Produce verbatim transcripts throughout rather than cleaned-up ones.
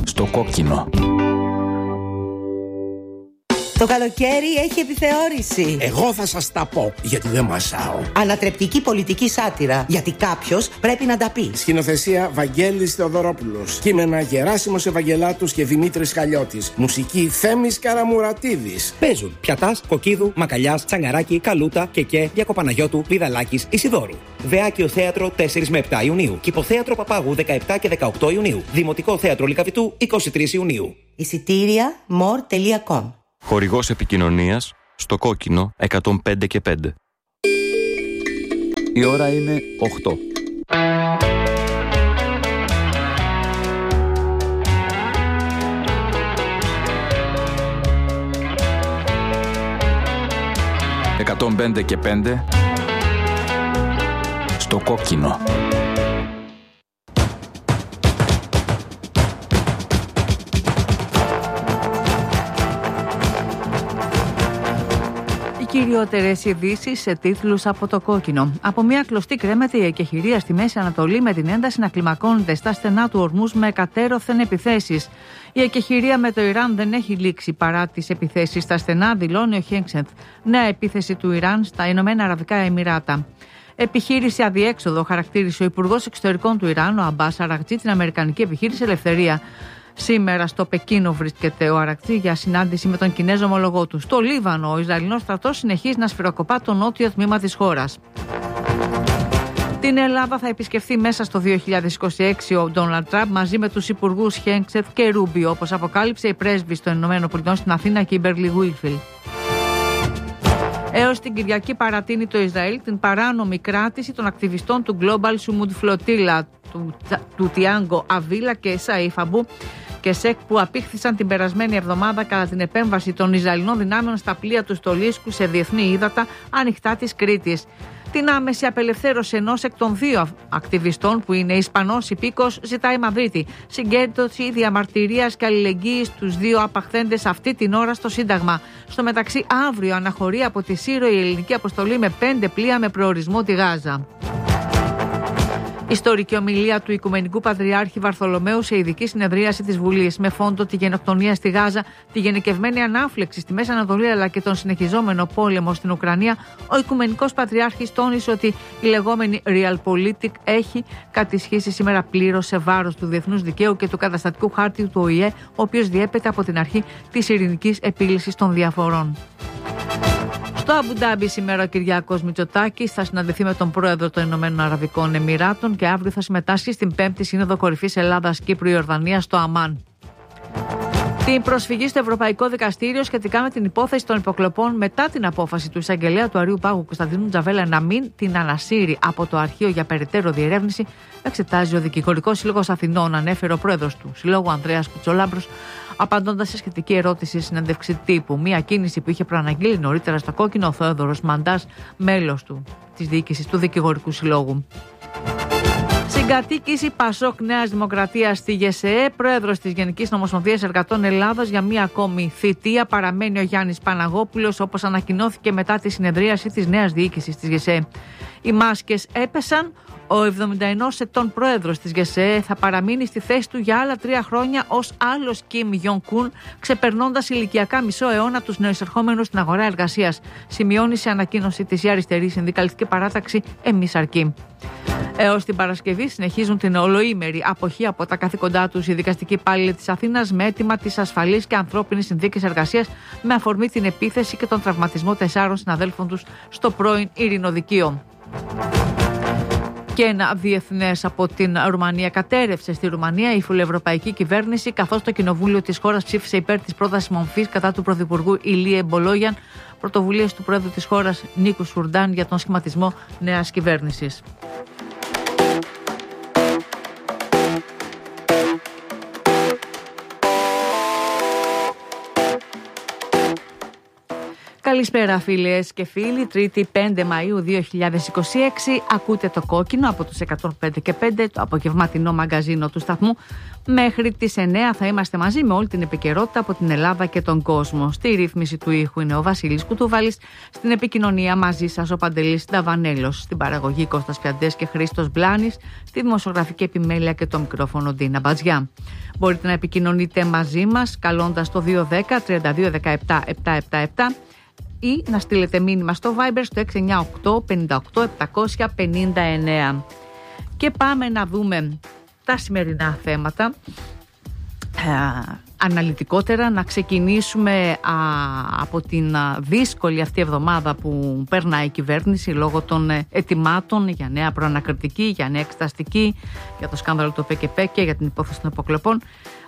στο κόκκινο. Το καλοκαίρι έχει επιθεώρηση. Εγώ θα σας τα πω, γιατί δεν μασάω. Ανατρεπτική πολιτική σάτυρα, γιατί κάποιος πρέπει να τα πει. Σκηνοθεσία Βαγγέλης Θεοδωρόπουλος. Κείμενα Γεράσιμος Ευαγγελάτους και Δημήτρης Χαλιώτης. Μουσική Θέμης Καραμουρατίδης. Παίζουν Πιατάς, Κοκκίδου, Μακαλιάς, Τσαγκαράκη, Καλούτα, Κεκέ, Διακοπαναγιώτου, Βιδαλάκης, Ισιδόρου. Δεάκιο Θέατρο τέσσερα με επτά Ιουνίου. Κηποθέατρο Παπάγου δεκαεπτά και δεκαοκτώ Ιουνίου. Δημοτικό Θέατρο Λυκαβητού είκοσι τρεις Ιουνίου. Εισιτήρια μορ τελεία κομ. Χορηγός επικοινωνίας στο κόκκινο εκατόν πέντε και πέντε. Η ώρα είναι οκτώ. εκατόν πέντε και πέντε στο κόκκινο. Κυριότερες ειδήσεις σε τίτλους από το κόκκινο. Από μια κλωστή κρέμεται η εκεχηρία στη Μέση Ανατολή με την ένταση να κλιμακώνεται στα στενά του Ορμούζ με εκατέρωθεν επιθέσεις. Η εκεχηρία με το Ιράν δεν έχει λήξει παρά τις επιθέσεις στα στενά, δηλώνει ο Χέγξενθ. Νέα επίθεση του Ιράν στα Ηνωμένα Αραβικά Εμιράτα. Επιχείρηση αδιέξοδο χαρακτήρισε ο Υπουργός Εξωτερικών του Ιράν, ο Αμπάς Αραγτζή, την Αμερικανική επιχείρηση Ελευθερία. Σήμερα στο Πεκίνο βρίσκεται ο Αρακτή για συνάντηση με τον Κινέζο ομολογό του. Στο Λίβανο, ο Ισραηλινός στρατός συνεχίζει να σφυροκοπά το νότιο τμήμα της χώρας. Την Ελλάδα θα επισκεφθεί μέσα στο δύο χιλιάδες είκοσι έξι ο Ντόναλντ Τραμπ μαζί με τους υπουργούς Χέγξενθ και Ρούμπιο, όπως αποκάλυψε η πρέσβης των ΗΠΑ στην Αθήνα και η Μπέρλι Γουίλφιλ. Έως την Κυριακή παρατείνει το Ισραήλ την παράνομη κράτηση των ακτιβιστών του Global Sumud Flotilla, του, του Τιάνγκο Αβίλα και Σαΐφ Αμπού και Σεκ, που απήχθησαν την περασμένη εβδομάδα κατά την επέμβαση των Ισραηλινών δυνάμεων στα πλοία του Στολίσκου σε διεθνή ύδατα ανοιχτά της Κρήτης. Την άμεση απελευθέρωση ενός εκ των δύο ακτιβιστών, που είναι Ισπανός υπήκος, ζητάει η Μαδρίτη. Συγκέντρωση διαμαρτυρίας και αλληλεγγύης στους δύο απαχθέντες αυτή την ώρα στο Σύνταγμα. Στο μεταξύ, αύριο αναχωρεί από τη Σύρο η ελληνική αποστολή με πέντε πλοία με προορισμό τη Γάζα. Ιστορική ομιλία του Οικουμενικού Πατριάρχη Βαρθολομαίου σε ειδική συνεδρίαση της Βουλής με φόντο τη γενοκτονία στη Γάζα, τη γενικευμένη ανάφλεξη στη Μέση Ανατολή αλλά και τον συνεχιζόμενο πόλεμο στην Ουκρανία. Ο Οικουμενικός Πατριάρχης τόνισε ότι η λεγόμενη Realpolitik έχει κατησχίσει σήμερα πλήρως σε βάρος του διεθνούς δικαίου και του καταστατικού χάρτη του Ο Η Ε, ο οποίος διέπεται από την αρχή της ειρηνικής επίλυσης των διαφορών. Στο Αμπουντάμπι σήμερα ο Κυριάκος Μητσοτάκης θα συναντηθεί με τον πρόεδρο των Ηνωμένων Αραβικών Εμιράτων και αύριο θα συμμετάσχει στην πέμπτη Σύνοδο Κορυφής Ελλάδας-Κύπρου-Ιορδανίας στο Αμάν. Την προσφυγή στο Ευρωπαϊκό Δικαστήριο σχετικά με την υπόθεση των υποκλοπών μετά την απόφαση του εισαγγελέα του Αριού Πάγου Κωνσταντίνου Τζαβέλα να μην την ανασύρει από το αρχείο για περαιτέρω διερεύνηση εξετάζει ο Δικηγορικός Σύλλογος Αθηνών, ανέφερε ο πρόεδρος του Συλλόγου Ανδρέας Κουτσολάμπρος, απαντώντας σε σχετική ερώτηση συνέντευξη τύπου. Μία κίνηση που είχε προαναγγείλει νωρίτερα στο κόκκινο ο Θεόδωρος Μαντάς, μέλος του της διοίκησης του Δικηγορικού Συλλόγου. Συγκατοίκηση Πασόκ Νέας Δημοκρατίας στη ΓΕΣΕΕ. Πρόεδρος της Γενικής Νομοσπονδίας Εργατών Ελλάδας για μία ακόμη θητεία παραμένει ο Γιάννης Παναγόπουλος, όπως ανακοινώθηκε μετά τη συνεδρίαση της νέας διοίκησης της ΓΕΣΕΕ. Οι μάσκες έπεσαν. Ο εβδομήντα ενός ετών πρόεδρος της ΓΕΣΕΕ θα παραμείνει στη θέση του για άλλα τρία χρόνια ως άλλος Κιμ Γιον Κουν, ξεπερνώντας ηλικιακά μισό αιώνα τους νεοεισερχόμενους στην αγορά εργασίας. Σημειώνει σε ανακοίνωση της η αριστερή συνδικαλιστική παράταξη Εμείς Αρκεί. Έως την Παρασκευή συνεχίζουν την ολοήμερη αποχή από τα καθήκοντά τους οι δικαστικοί υπάλληλοι της Αθήνας με αίτημα της ασφαλής και ανθρώπινης συνθήκης εργασίας με αφορμή την επίθεση και τον τραυματισμό τεσσάρων συναδέλφων τους στο πρώην Ειρηνοδικείο. Και ένα διεθνές από την Ρουμανία. Κατέρευσε στη Ρουμανία η φιλοευρωπαϊκή κυβέρνηση, καθώς το κοινοβούλιο της χώρας ψήφισε υπέρ της πρότασης μορφής κατά του πρωθυπουργού Ηλίε Μπολόγιαν, πρωτοβουλίας του πρόεδρου της χώρας Νίκου Σουρντάν για τον σχηματισμό νέας κυβέρνησης. Καλησπέρα φίλες και φίλοι, Τρίτη πέντε Μαΐου δύο χιλιάδες είκοσι έξι, ακούτε το Κόκκινο από τους εκατόν πέντε και πέντε, το απογευματινό μαγκαζίνο του σταθμού. Μέχρι τις εννέα θα είμαστε μαζί με όλη την επικαιρότητα από την Ελλάδα και τον κόσμο. Στη ρύθμιση του ήχου είναι ο Βασίλης Κουτούβαλης, στην επικοινωνία μαζί σας ο Παντελής Νταβανέλος, στην παραγωγή Κώστας Πιαντές και Χρήστος Μπλάνης, στη δημοσιογραφική επιμέλεια και το μικρόφωνο Ντίνα Μπατζιά. Μπορείτε να επικοινωνείτε μαζί μας καλώντας το δύο ένα μηδέν τρία δύο ένα επτά επτά επτά επτά ή να στείλετε μήνυμα στο Viber στο έξι εννιά οκτώ πέντε οκτώ επτακόσια πενήντα εννέα. Και πάμε να δούμε τα σημερινά θέματα ε, αναλυτικότερα. Να ξεκινήσουμε α, από την α, δύσκολη αυτή εβδομάδα που περνάει η κυβέρνηση λόγω των ε, ετοιμάτων για νέα προανακριτική, για νέα εξεταστική, για το σκάνδαλο του ΠΚΠ και για την υπόθεση των υποκλοπών.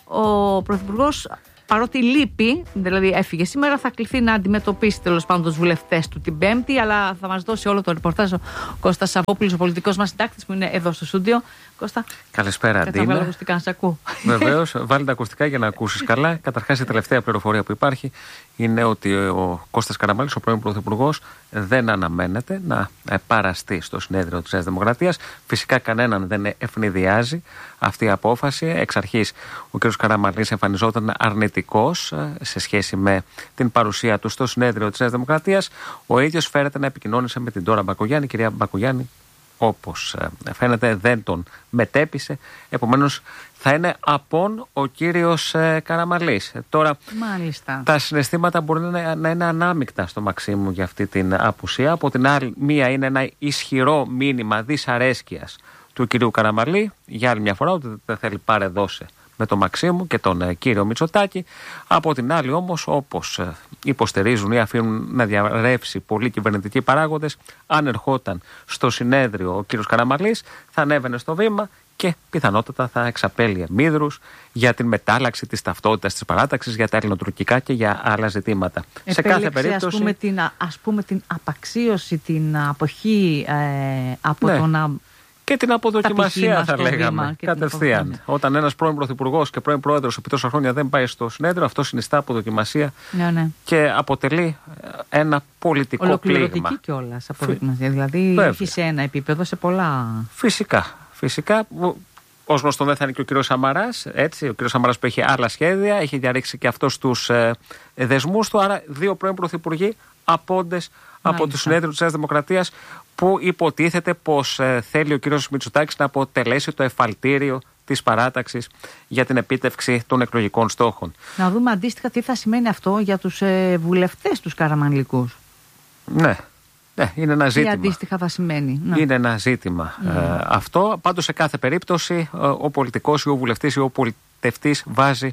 Ο Πρωθυπουργός, παρότι λείπει, δηλαδή έφυγε σήμερα, θα κληθεί να αντιμετωπίσει τέλος πάντων τους βουλευτές του την Πέμπτη, αλλά θα μας δώσει όλο το ρεπορτάζ ο Κώστας Σαββόπουλος, ο πολιτικός μας συντάκτης που είναι εδώ στο στούντιο. Κώστα. Καλησπέρα, Αντίνα. Καταβάλω ακουστικά, να σε ακούω. Βεβαίως, βάλει τα ακουστικά για να ακούσεις καλά. Καταρχάς, η τελευταία πληροφορία που υπάρχει είναι ότι ο Κώστας Καραμανλής, ο πρώην Πρωθυπουργός, δεν αναμένεται να παραστεί στο συνέδριο της Νέας Δημοκρατίας. Φυσικά, κανέναν δεν ευνηδιάζει αυτή η απόφαση. Εξ αρχής, ο κ. Καραμανλής εμφανιζόταν αρνητικός σε σχέση με την παρουσία του στο συνέδριο της Νέας Δημοκρατίας. Ο ίδιος φέρεται να επικοινώνησε με την Ντόρα Μπακογιάννη. Η κυρία Μπακογιάννη, όπως φαίνεται, δεν τον μετέπεισε. Επομένως, θα είναι απόν ο κύριος Καραμανλής. Τώρα, μάλιστα, τα συναισθήματα μπορεί να, να είναι ανάμεικτα στο Μαξίμου για αυτή την απουσία. Από την άλλη, μία είναι ένα ισχυρό μήνυμα δυσαρέσκειας του κυρίου Καραμανλή για άλλη μια φορά, ότι δεν θέλει πάρε δώσε με τον Μαξίμου και τον ε, κύριο Μητσοτάκη. Από την άλλη όμως, όπως ε, υποστηρίζουν ή αφήνουν να διαρρεύσει πολλοί κυβερνητικοί παράγοντες, αν ερχόταν στο συνέδριο ο κύριος Καραμανλής, θα ανέβαινε στο βήμα και πιθανότατα θα εξαπέλυε μύδρους για την μετάλλαξη της ταυτότητας της παράταξης, για τα ελληνοτουρκικά και για άλλα ζητήματα. Επέλεξε, σε κάθε περίπτωση, ας πούμε, την, ας πούμε, την απαξίωση, την αποχή ε, από ναι. το να... Και την αποδοκιμασία, θα λέγαμε, και κατευθείαν. Την Όταν ένας πρώην πρωθυπουργός και πρώην πρόεδρος επί τόσα χρόνια δεν πάει στο συνέδριο, αυτό συνιστά αποδοκιμασία, ναι, ναι. και αποτελεί ένα πολιτικό πλήγμα. Ολοκληρωτική κιόλας αποδοκιμασία. Δηλαδή, έχει σε ένα επίπεδο, σε πολλά. Φυσικά. Φυσικά. Ως γνωστό δεν θα είναι και ο κύριος Σαμαράς. Έτσι, ο κύριος Σαμαράς που έχει άλλα σχέδια, έχει διαρρήξει και αυτός τους ε, δεσμούς του. Άρα, δύο πρώην πρωθυπουργοί απόντες από το συνέδριο της Νέας Δημοκρατίας, που υποτίθεται πως ε, θέλει ο κύριος Μητσοτάκης να αποτελέσει το εφαλτήριο της παράταξης για την επίτευξη των εκλογικών στόχων. Να δούμε αντίστοιχα τι θα σημαίνει αυτό για τους ε, βουλευτές τους καραμανλικούς. Ναι. Ναι, είναι ένα ζήτημα. Τι αντίστοιχα θα σημαίνει. Ναι. Είναι ένα ζήτημα mm. ε, αυτό. Πάντως, σε κάθε περίπτωση, ε, ο πολιτικός ή ο βουλευτής ή ο πολιτευτής βάζει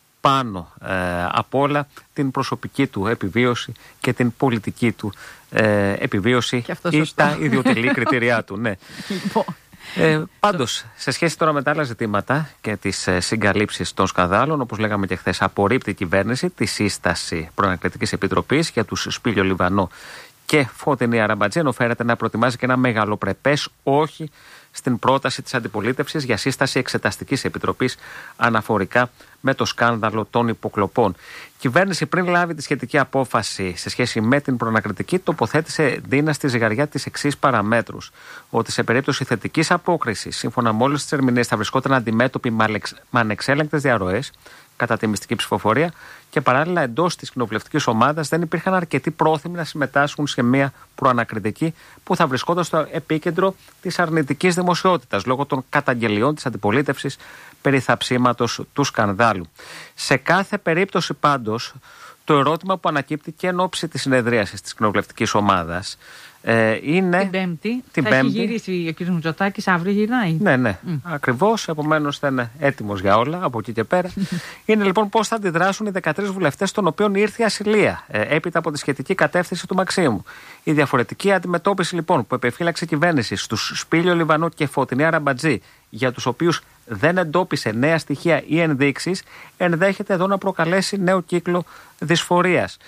πάνω ε, απ' όλα την προσωπική του επιβίωση και την πολιτική του ε, επιβίωση ή τα ιδιωτελή κριτήριά του. Ναι. Λοιπόν. Ε, πάντως, σε σχέση τώρα με τα άλλα ζητήματα και τις ε, συγκαλύψεις των σκανδάλων, όπως λέγαμε και χθες, απορρίπτει η κυβέρνηση τη σύσταση προανακριτικής επιτροπής για τους Σπήλιο Λιβανό και Φώτεινη Αραμπατζή, ενώ φέρεται να προετοιμάζει και ένα μεγαλοπρεπές όχι στην πρόταση της αντιπολίτευσης για σύσταση εξεταστικής επιτροπής αναφορικά με το σκάνδαλο των υποκλοπών. Η κυβέρνηση, πριν λάβει τη σχετική απόφαση σε σχέση με την προανακριτική, τοποθέτησε Ντίνα στη ζυγαριά τις εξής παραμέτρους: ότι σε περίπτωση θετικής απόκρισης, σύμφωνα με όλες τις ερμηνείες, θα βρισκόταν αντιμέτωποι με ανεξέλεγκτες διαρροές κατά τη μυστική ψηφοφορία, και παράλληλα εντός της κοινοβουλευτικής ομάδας δεν υπήρχαν αρκετοί πρόθυμοι να συμμετάσχουν σε μια προανακριτική που θα βρισκόταν στο επίκεντρο της αρνητικής δημοσιότητας λόγω των καταγγελιών της αντιπολίτευσης περί θαψίματος του σκανδάλου. Σε κάθε περίπτωση πάντως, το ερώτημα που ανακύπτει και εν ώψη της συνεδρίασης της κοινοβουλευτικής ομάδας ε, είναι. Την Πέμπτη. Την θα πέμπτη. Έχει γυρίσει ο κ. Μητσοτάκης, αύριο γυρνάει. Ναι, ναι. Mm. Ακριβώς. Επομένως θα είναι έτοιμος για όλα από εκεί και πέρα. Είναι λοιπόν πώς θα αντιδράσουν οι δεκατρείς βουλευτές, των οποίων ήρθε η ασυλία ε, έπειτα από τη σχετική κατεύθυνση του Μαξίμου. Η διαφορετική αντιμετώπιση λοιπόν που επεφύλαξε η κυβέρνηση στους Σπήλιο Λιβανό και Φωτεινή Αραμπατζή, για τους οποίους δεν εντόπισε νέα στοιχεία ή ενδείξεις, ενδέχεται εδώ να προκαλέσει νέο κύκλο δυσφορίας.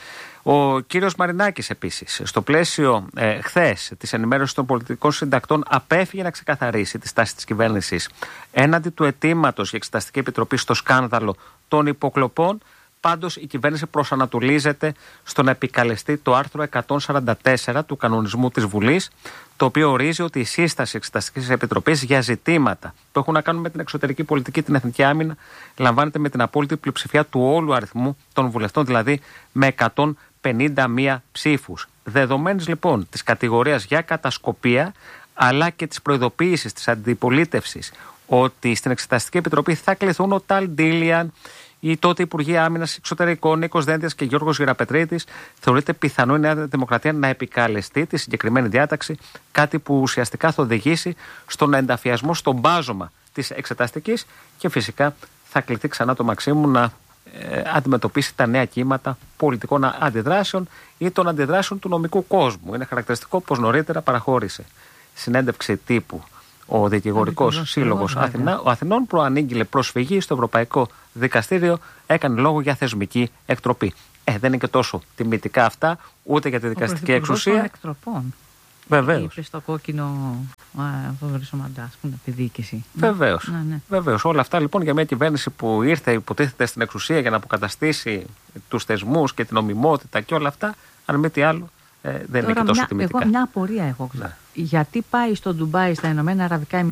Ο κύριος Μαρινάκης επίσης, στο πλαίσιο ε, χθες της ενημέρωσης των πολιτικών συντακτών, απέφυγε να ξεκαθαρίσει τη στάση της κυβέρνησης έναντι του αιτήματος για εξεταστική επιτροπή στο σκάνδαλο των υποκλοπών, Πάντως η κυβέρνηση προσανατολίζεται στο να επικαλεστεί το άρθρο εκατόν σαράντα τέσσερα του κανονισμού της Βουλής, το οποίο ορίζει ότι η σύσταση Εξεταστικής Επιτροπής για ζητήματα που έχουν να κάνουν με την εξωτερική πολιτική, την εθνική άμυνα, λαμβάνεται με την απόλυτη πλειοψηφία του όλου αριθμού των βουλευτών, δηλαδή με εκατόν πενήντα μία ψήφους. Δεδομένης λοιπόν της κατηγορίας για κατασκοπία, αλλά και της προειδοποίησης της αντιπολίτευσης ότι στην Εξεταστική Επιτροπή θα κληθούν ο Ταλ Ντίλιαν, οι τότε Υπουργοί Άμυνας Εξωτερικών Νίκος Δένδιας και Γιώργος Γεραπετρίτης, θεωρείται πιθανό η Νέα Δημοκρατία να επικαλεστεί τη συγκεκριμένη διάταξη, κάτι που ουσιαστικά θα οδηγήσει στον ενταφιασμό, στον μπάζωμα της Εξεταστικής και φυσικά θα κληθεί ξανά το Μαξίμου να ε, αντιμετωπίσει τα νέα κύματα πολιτικών αντιδράσεων ή των αντιδράσεων του νομικού κόσμου. Είναι χαρακτηριστικό πως νωρίτερα παραχώρησε συνέντευξη τύπου ο Δικηγορικός Σύλλογος Αθηνά, ο Αθηνών, προανήγγειλε προσφυγή στο Ευρωπαϊκό Δικαστήριο, έκανε λόγο για θεσμική εκτροπή. Ε, δεν είναι και τόσο τιμητικά αυτά, ούτε για τη δικαστική εξουσία. Των εκτροπών. Βεβαίως. Είπε στο κόκκινο Θοδωρής Μαντάς, που είναι τη διοίκηση. Βεβαίως. Ναι, ναι. Βεβαίως. Όλα αυτά λοιπόν για μια κυβέρνηση που ήρθε, υποτίθεται, στην εξουσία για να αποκαταστήσει τους θεσμούς και την νομιμότητα και όλα αυτά, αν μη τι άλλο. Ε, δεν Τώρα είναι και τόσο μια, τιμητικά. Εγώ μια απορία έχω. Ναι. Γιατί πάει στο Ντουμπάι, στα Ηνωμένα Αραβικά